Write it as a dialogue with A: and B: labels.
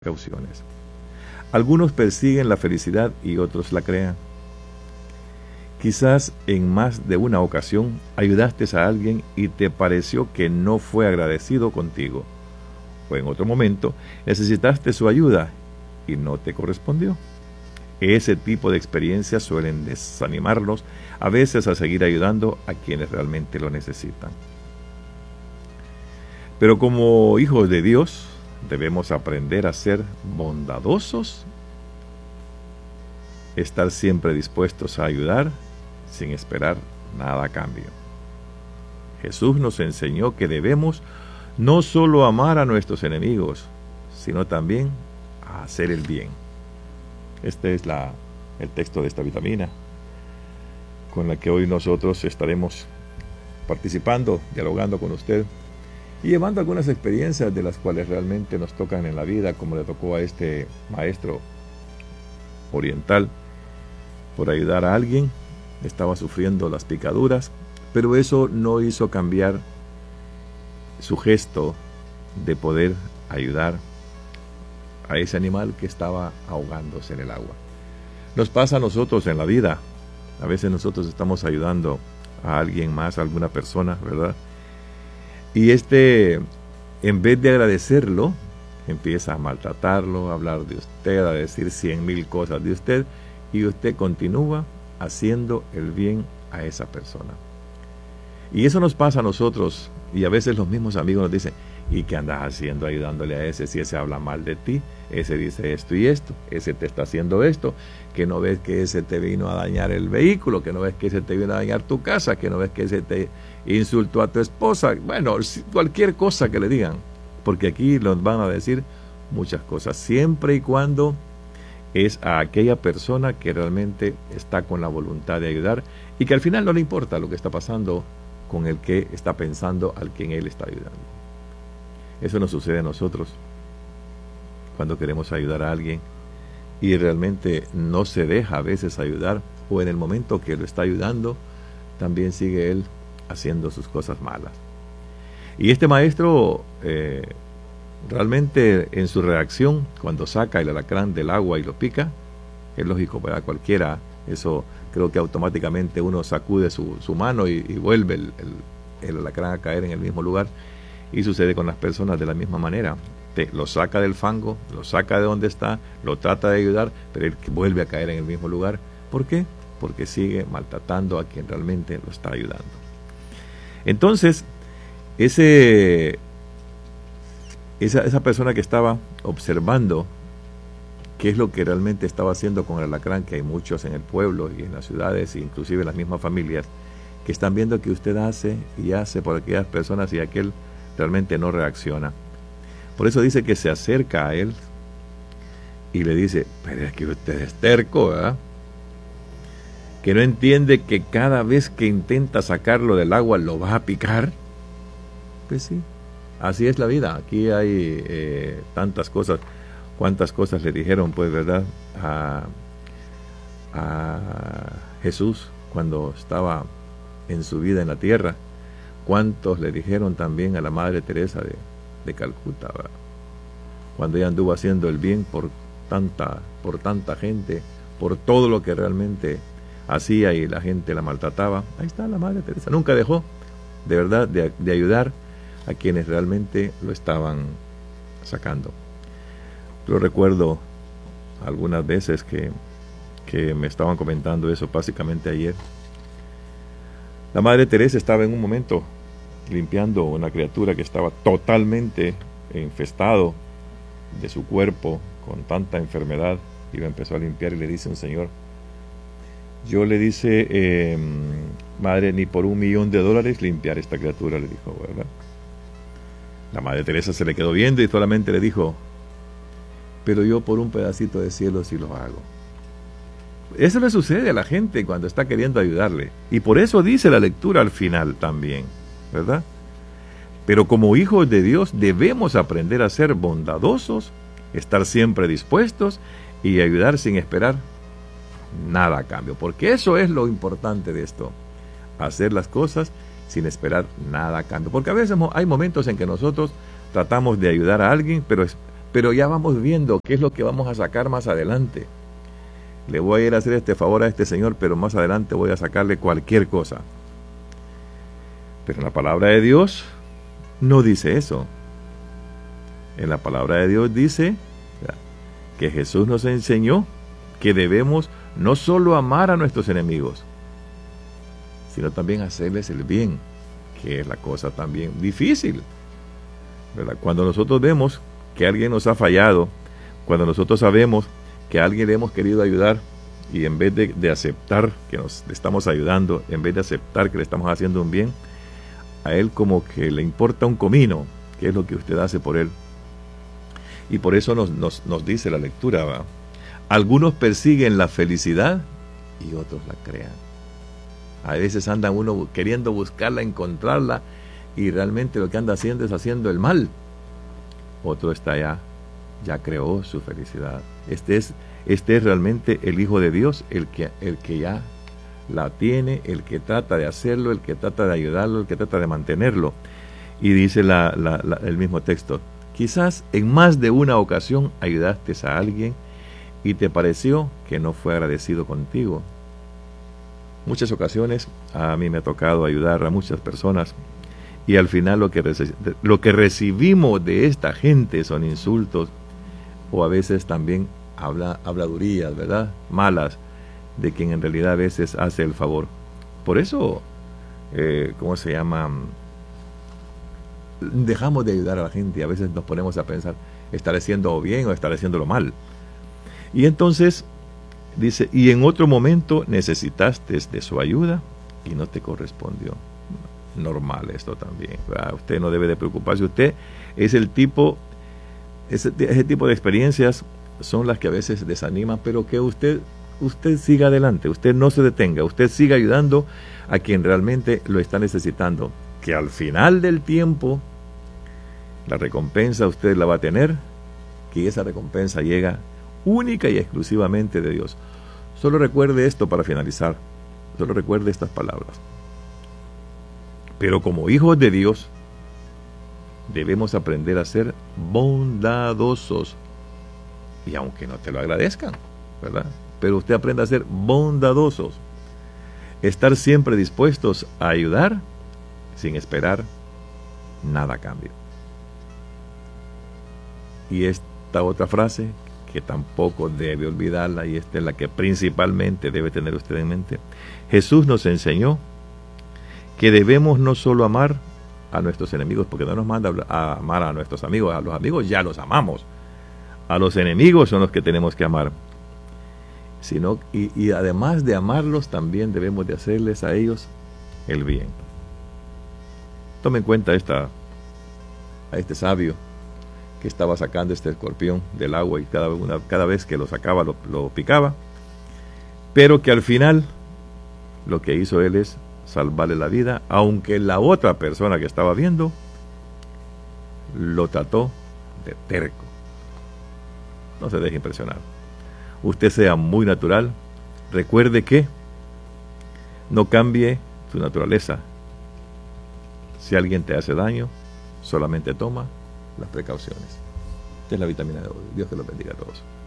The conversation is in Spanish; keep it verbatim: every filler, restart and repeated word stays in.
A: precauciones. Algunos persiguen la felicidad y otros la crean. Quizás en más de una ocasión ayudaste a alguien y te pareció que no fue agradecido contigo. O en otro momento necesitaste su ayuda y no te correspondió. Ese tipo de experiencias suelen desanimarnos a veces a seguir ayudando a quienes realmente lo necesitan. Pero como hijos de Dios, debemos aprender a ser bondadosos, estar siempre dispuestos a ayudar sin esperar nada a cambio. Jesús nos enseñó que debemos no solo amar a nuestros enemigos, sino también a hacer el bien. Este es la, el texto de esta vitamina con la que hoy nosotros estaremos participando, dialogando con usted y llevando algunas experiencias de las cuales realmente nos tocan en la vida, como le tocó a este maestro oriental por ayudar a alguien. Estaba sufriendo las picaduras, pero eso no hizo cambiar su gesto de poder ayudar a ese animal que estaba ahogándose en el agua. Nos pasa a nosotros en la vida. A veces nosotros estamos ayudando a alguien más, a alguna persona, ¿verdad? Y este, en vez de agradecerlo, empieza a maltratarlo, a hablar de usted, a decir cien mil cosas de usted, y usted continúa haciendo el bien a esa persona. Y eso nos pasa a nosotros, y a veces los mismos amigos nos dicen, ¿y qué andas haciendo ayudándole a ese si ese habla mal de ti? Ese dice esto y esto, ese te está haciendo esto, que no ves que ese te vino a dañar el vehículo, que no ves que ese te vino a dañar tu casa, que no ves que ese te insultó a tu esposa. Bueno, cualquier cosa que le digan, porque aquí nos van a decir muchas cosas, siempre y cuando es a aquella persona que realmente está con la voluntad de ayudar y que al final no le importa lo que está pasando con el que está pensando al quien él está ayudando. Eso nos sucede a nosotros cuando queremos ayudar a alguien y realmente no se deja a veces ayudar, o en el momento que lo está ayudando también sigue él haciendo sus cosas malas. Y este maestro eh, realmente en su reacción cuando saca el alacrán del agua y lo pica, es lógico para cualquiera, eso creo que automáticamente uno sacude su, su mano y, y vuelve el, el, el alacrán a caer en el mismo lugar. Y sucede con las personas de la misma manera. Te, lo saca del fango, lo saca de donde está, lo trata de ayudar, pero él vuelve a caer en el mismo lugar. ¿Por qué? Porque sigue maltratando a quien realmente lo está ayudando. Entonces, ese, esa, esa persona que estaba observando qué es lo que realmente estaba haciendo con el alacrán, que hay muchos en el pueblo y en las ciudades, inclusive en las mismas familias, que están viendo que usted hace y hace por aquellas personas y aquel realmente no reacciona. Por eso dice que se acerca a él y le dice, pero es que usted es terco, ¿verdad? Que no entiende que cada vez que intenta sacarlo del agua lo va a picar. Pues sí, así es la vida. Aquí hay eh, tantas cosas. ¿Cuántas cosas le dijeron, pues, verdad, a, a Jesús cuando estaba en su vida en la tierra? ¿Cuántos le dijeron también a la Madre Teresa de, de Calcuta, ¿verdad? Cuando ella anduvo haciendo el bien por tanta, por tanta gente, por todo lo que realmente hacía y la gente la maltrataba? Ahí está la Madre Teresa. Nunca dejó, de verdad, de, de ayudar a quienes realmente lo estaban sacando. Yo recuerdo algunas veces que, que me estaban comentando eso, básicamente ayer. La Madre Teresa estaba en un momento limpiando una criatura que estaba totalmente infestado de su cuerpo con tanta enfermedad, y lo empezó a limpiar y le dice un señor, yo le dice, eh, madre, ni por un millón de dólares limpiar esta criatura, le dijo, ¿verdad? La Madre Teresa se le quedó viendo y solamente le dijo, pero yo por un pedacito de cielo sí lo hago. Eso le sucede a la gente cuando está queriendo ayudarle. Y por eso dice la lectura al final también, ¿verdad? Pero como hijos de Dios debemos aprender a ser bondadosos, estar siempre dispuestos y ayudar sin esperar nada a cambio. Porque eso es lo importante de esto. Hacer las cosas sin esperar nada a cambio. Porque a veces hay momentos en que nosotros tratamos de ayudar a alguien, pero pero ya vamos viendo qué es lo que vamos a sacar más adelante. Le voy a ir a hacer este favor a este señor, pero más adelante voy a sacarle cualquier cosa. Pero en la palabra de Dios no dice eso. En la palabra de Dios dice que Jesús nos enseñó que debemos no solo amar a nuestros enemigos, sino también hacerles el bien, que es la cosa también difícil, ¿verdad? Cuando nosotros vemos que alguien nos ha fallado, cuando nosotros sabemos que a alguien le hemos querido ayudar y en vez de, de aceptar que nos le estamos ayudando, en vez de aceptar que le estamos haciendo un bien, a él como que le importa un comino, que es lo que usted hace por él. Y por eso nos, nos, nos dice la lectura, ¿va? Algunos persiguen la felicidad y otros la crean. A veces anda uno queriendo buscarla, encontrarla, y realmente lo que anda haciendo es haciendo el mal. Otro está allá, ya creó su felicidad. Este es, este es realmente el Hijo de Dios, el que, el que ya la tiene, el que trata de hacerlo, el que trata de ayudarlo, el que trata de mantenerlo. Y dice la, la, la, el mismo texto, quizás en más de una ocasión ayudaste a alguien y te pareció que no fue agradecido contigo. Muchas ocasiones a mí me ha tocado ayudar a muchas personas y al final lo que, lo que recibimos de esta gente son insultos o a veces también habla, habladurías, ¿verdad? Malas, de quien en realidad a veces hace el favor. Por eso, eh, ¿cómo se llama? Dejamos de ayudar a la gente y a veces nos ponemos a pensar, ¿estaré haciendo bien o estaré haciéndolo mal? Y entonces dice, y en otro momento necesitaste de su ayuda y no te correspondió. Normal esto también, ¿verdad? Usted no debe de preocuparse. Usted es el tipo, ese, ese tipo de experiencias son las que a veces desaniman, pero que usted, usted siga adelante, usted no se detenga, usted siga ayudando a quien realmente lo está necesitando. Que al final del tiempo, la recompensa usted la va a tener, que esa recompensa llega única y exclusivamente de Dios. Solo recuerde esto para finalizar. Solo recuerde estas palabras. Pero como hijos de Dios, debemos aprender a ser bondadosos. Y aunque no te lo agradezcan, ¿verdad? Pero usted aprende a ser bondadosos. Estar siempre dispuestos a ayudar sin esperar nada a cambio. Y esta otra frase, que tampoco debe olvidarla, y esta es la que principalmente debe tener usted en mente. Jesús nos enseñó que debemos no solo amar a nuestros enemigos, porque no nos manda a amar a nuestros amigos, a los amigos ya los amamos, a los enemigos son los que tenemos que amar, sino y, y además de amarlos también debemos de hacerles a ellos el bien. Tome en cuenta esta, a este sabio que estaba sacando este escorpión del agua y cada, una, cada vez que lo sacaba lo, lo picaba, pero que al final lo que hizo él es salvarle la vida, aunque la otra persona que estaba viendo lo trató de terco. No se deje impresionar. Usted sea muy natural. Recuerde que no cambie su naturaleza. Si alguien te hace daño, solamente toma las precauciones. Esta es la vitamina de hoy. Dios te lo bendiga a todos.